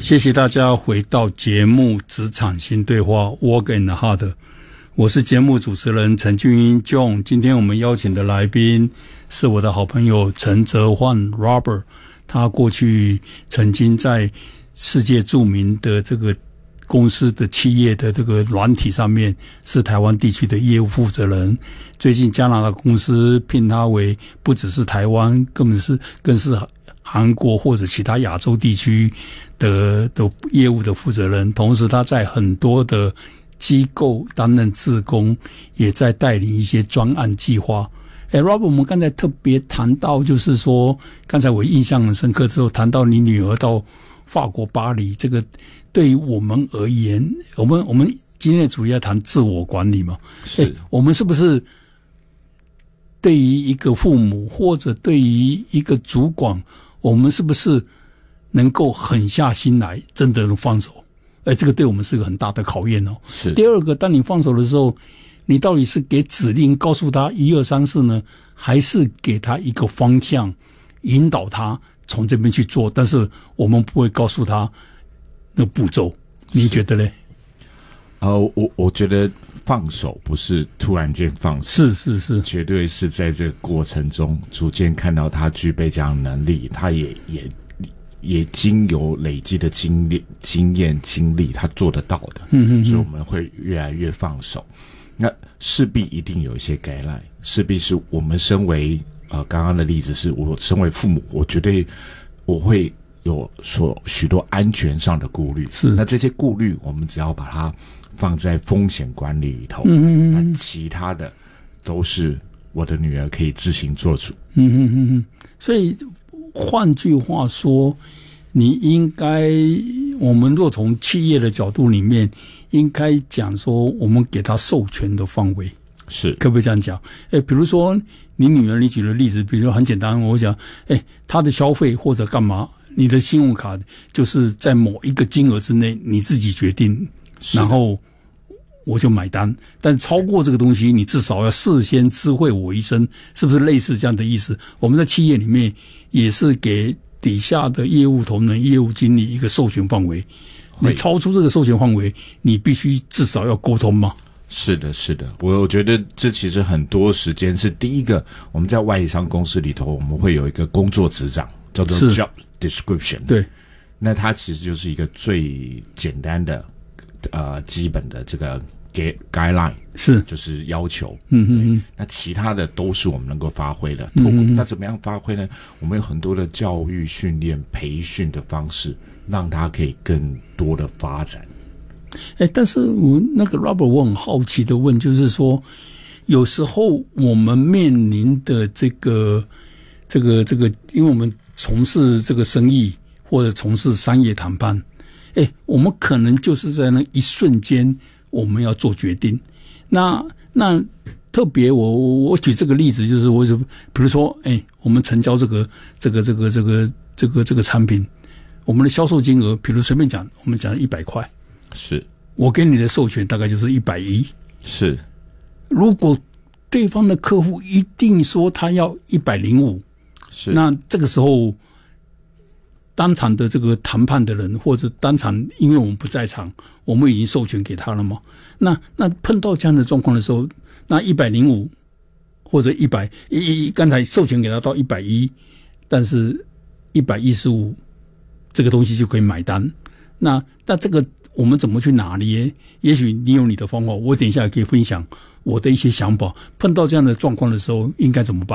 谢谢大家回到节目《职场新对话》Work and Hard， 我是节目主持人陈俊英 John。今天我们邀请的来宾是我的好朋友陈泽焕 Robert， 他过去曾经在世界著名的这个公司的企业的这个软体上面是台湾地区的业务负责人。最近加拿大公司聘他为不只是台湾，更是韩国或者其他亚洲地区的业务的负责人，同时他在很多的机构担任志工，也在带领一些专案计划。Robert， 我们刚才特别谈到，就是说，刚才我印象很深刻之后，谈到你女儿到法国巴黎，这个对于我们而言，我们今天主要谈自我管理嘛， 是我们是不是对于一个父母或者对于一个主管，我们是不是能够狠下心来，真的能放手？这个对我们是个很大的考验哦。 是。 第二个，当你放手的时候，你到底是给指令告诉他1、2、3、4呢，还是给他一个方向，引导他从这边去做？但是我们不会告诉他那个步骤。你觉得呢？ 我觉得放手不是突然间放手， 是， 绝对是在这个过程中逐渐看到他具备这样的能力，他也经有累积的经验经历，他做得到的，所以我们会越来越放手。那势必一定有一些概赖，势必是我们身为刚刚的例子是我身为父母，我绝对我会有许多安全上的顾虑， 是。 那这些顾虑我们只要把它放在风险管理里头，那其他的都是我的女儿可以自行做主。 所以换句话说，你应该，我们若从企业的角度里面，应该讲说，我们给他授权的范围， 是可不可以这样讲？比如说你女儿，你举的例子，比如说很简单，我讲，她的消费或者干嘛，你的信用卡就是在某一个金额之内，你自己决定，然后我就买单。但超过这个东西，你至少要事先知会我一声，是不是类似这样的意思？我们在企业里面也是给底下的业务同仁、业务经理一个授权范围，你超出这个授权范围，你必须至少要沟通嘛。 是的，我觉得这其实很多时间是第一个，我们在外商公司里头，我们会有一个工作职掌，叫做 job description。对，那它其实就是一个最简单的基本的这个guideline， 是就是要求。那其他的都是我们能够发挥的。那怎么样发挥呢？我们有很多的教育、训练、培训的方式，让它可以更多的发展。 但是我那个 Robert， 我很好奇的问，就是说，有时候我们面临的这个，因为我们从事这个生意或者从事商业谈判，我们可能就是在那一瞬间，我们要做决定。那特别我举这个例子，就是比如说，我们成交这个产品，我们的销售金额，比如随便讲，我们讲100块。是，我给你的授权大概就是110。是，如果对方的客户一定说他要105，是，那这个时候当场的这个谈判的人，或者当场因为我们不在场，我们已经授权给他了嘛？那碰到这样的状况的时候，那105或者100，刚才授权给他到110，但是115这个东西就可以买单。那这个我们怎么去拿捏？也许你有你的方法，我等一下也可以分享我的一些想法。碰到这样的状况的时候，应该怎么办？